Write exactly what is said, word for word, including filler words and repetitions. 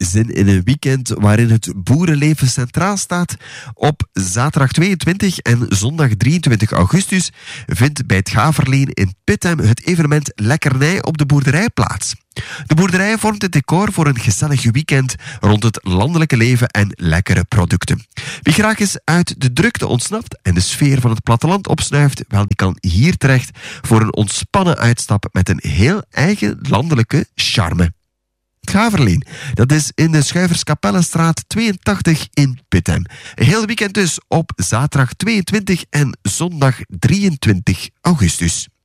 zin in een weekend waarin het boerenleven centraal staat? Op zaterdag tweeëntwintig en zondag drieëntwintig augustus vindt bij het Gaverleen in Pittem het evenement Lekkernij op de boerderij plaats. De boerderij vormt het decor voor een gezellig weekend rond het landelijke leven en lekkere producten. Wie graag eens uit de drukte ontsnapt en de sfeer van het platteland opsnuift, wel, die kan hier terecht voor een ontspannen uitstap met een heel eigen landelijke charme. Het Gaverleen, dat is in de Schuiverskapellenstraat tweeëntachtig in Pittem. Een heel weekend dus op zaterdag tweeëntwintig en zondag drieëntwintig augustus.